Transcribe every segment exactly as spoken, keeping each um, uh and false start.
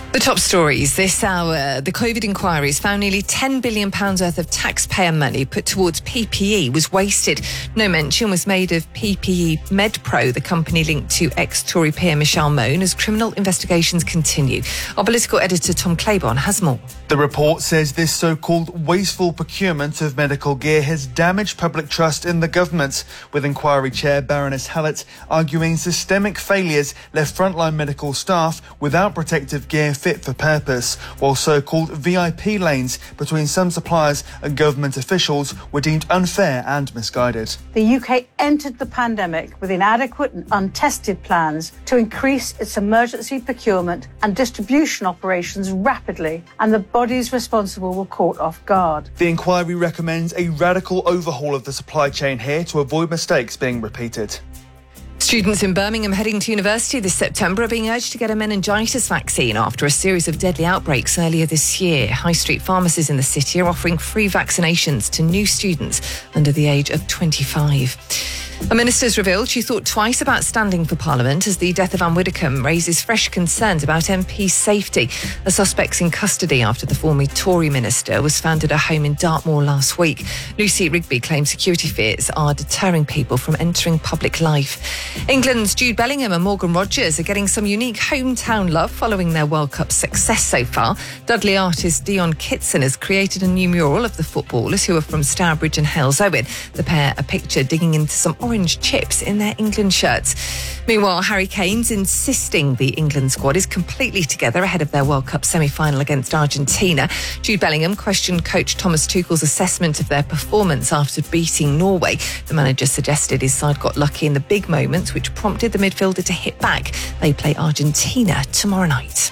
The top stories this hour. The COVID inquiries found nearly ten billion pounds worth of taxpayer money put towards P P E was wasted. No mention was made of P P E MedPro, the company linked to ex-Tory peer Michelle Mone, as criminal investigations continue. Our political editor Tom Claiborne has more. The report says this so-called wasteful procurement of medical gear has damaged public trust in the government, with inquiry chair Baroness Hallett arguing systemic failures left frontline medical staff without protective gear fit for purpose, while so-called V I P lanes between some suppliers and government officials were deemed unfair and misguided. The U K entered the pandemic with inadequate and untested plans to increase its emergency procurement and distribution operations rapidly, and the bodies responsible were caught off guard. The inquiry recommends a radical overhaul of the supply chain here to avoid mistakes being repeated. Students in Birmingham heading to university this September are being urged to get a meningitis vaccine after a series of deadly outbreaks earlier this year. High street pharmacies in the city are offering free vaccinations to new students under the age of twenty-five. A minister's revealed she thought twice about standing for Parliament as the death of Anne Widdecombe raises fresh concerns about M P safety. The suspect's in custody after the former Tory minister was found at her home in Dartmoor last week. Lucy Rigby claims security fears are deterring people from entering public life. England's Jude Bellingham and Morgan Rogers are getting some unique hometown love following their World Cup success so far. Dudley artist Dion Kitson has created a new mural of the footballers who are from Stourbridge and Halesowen. The pair are pictured digging into some orange chips in their England shirts. Meanwhile, Harry Kane's insisting the England squad is completely together ahead of their World Cup semi-final against Argentina. Jude Bellingham questioned coach Thomas Tuchel's assessment of their performance after beating Norway. The manager suggested his side got lucky in the big moments, which prompted the midfielder to hit back. They play Argentina tomorrow night.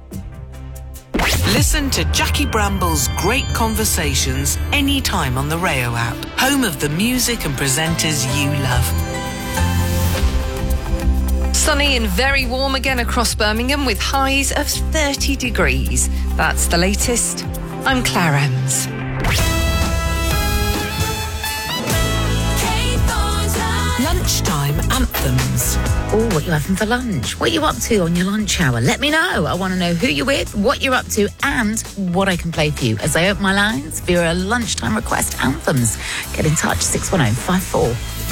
Listen to Jackie Bramble's great conversations anytime on the Rayo app, home of the music and presenters you love. Sunny and very warm again across Birmingham with highs of thirty degrees. That's the latest. I'm Claire Ems. Lunchtime anthems. Oh, what you having for lunch? What are you up to on your lunch hour? Let me know. I want to know who you're with, what you're up to, and what I can play for you as I open my lines for your lunchtime request anthems. Get in touch, six one oh five four.